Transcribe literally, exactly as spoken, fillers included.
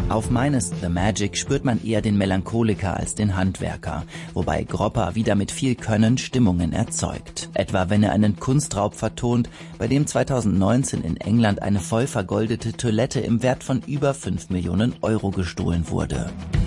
Auf Meines The Magic spürt man eher den Melancholiker als den Handwerker, wobei Gropper wieder mit viel Können Stimmungen erzeugt. Etwa wenn er einen Kunstraub vertont, bei dem zweitausendneunzehn in England eine voll vergoldete Toilette im Wert von über fünf Millionen Euro gestohlen wurde.